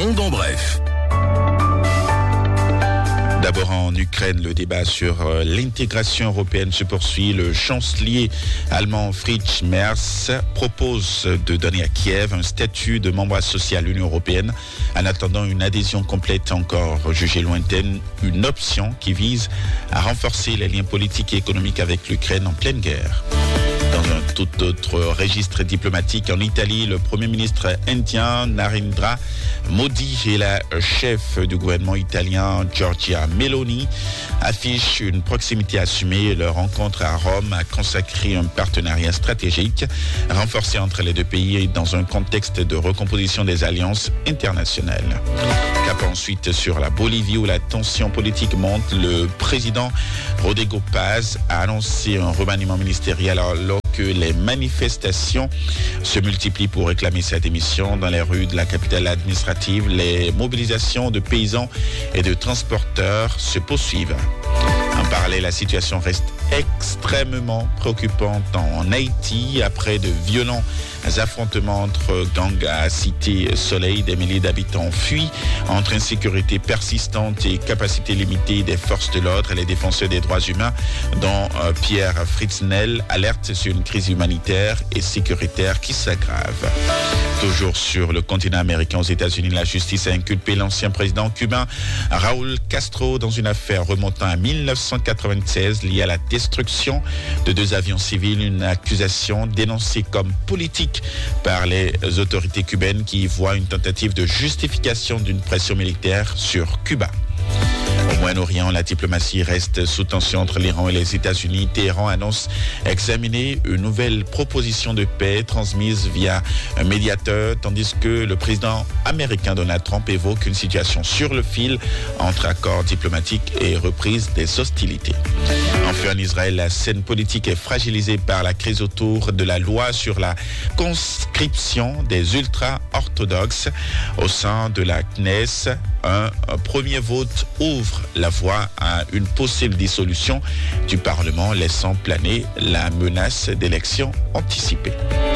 Monde en bref. D'abord en Ukraine, le débat sur l'intégration européenne se poursuit. Le chancelier allemand Friedrich Merz propose de donner à Kiev un statut de membre associé à l'Union européenne en attendant une adhésion complète encore jugée lointaine, une option qui vise à renforcer les liens politiques et économiques avec l'Ukraine en pleine guerre. Dans un tout autre registre diplomatique, en Italie, le Premier ministre indien Narendra Modi et la chef du gouvernement italien Giorgia Meloni affichent une proximité assumée. Leur rencontre à Rome a consacré un partenariat stratégique renforcé entre les deux pays dans un contexte de recomposition des alliances internationales. Cap ensuite sur la Bolivie où la tension politique monte. Le président Rodrigo Paz a annoncé un remaniement ministériel alors que les manifestations se multiplient pour réclamer sa démission dans les rues de la capitale administrative. Les mobilisations de paysans et de transporteurs se poursuivent. En parallèle, la situation reste extrêmement préoccupante en Haïti après de violents affrontements entre gangs à Cité Soleil. Des milliers d'habitants fuient entre insécurité persistante et capacité limitée des forces de l'ordre. Les défenseurs des droits humains, dont Pierre Fritznel, alertent sur une crise humanitaire et sécuritaire qui s'aggrave. Toujours sur le continent américain, aux États-Unis, la justice a inculpé l'ancien président cubain Raúl Castro dans une affaire remontant à 1996 liée à la destruction de 2 avions civils, une accusation dénoncée comme politique par les autorités cubaines qui y voient une tentative de justification d'une pression militaire sur Cuba. Au Moyen-Orient, la diplomatie reste sous tension entre l'Iran et les États-Unis. Téhéran annonce examiner une nouvelle proposition de paix transmise via un médiateur, tandis que le président américain Donald Trump évoque une situation sur le fil entre accords diplomatiques et reprise des hostilités. Enfin, en Israël, la scène politique est fragilisée par la crise autour de la loi sur la conscription des ultra-orthodoxes au sein de la Knesset. Un premier vote ouvre la voie à une possible dissolution du Parlement, laissant planer la menace d'élections anticipées.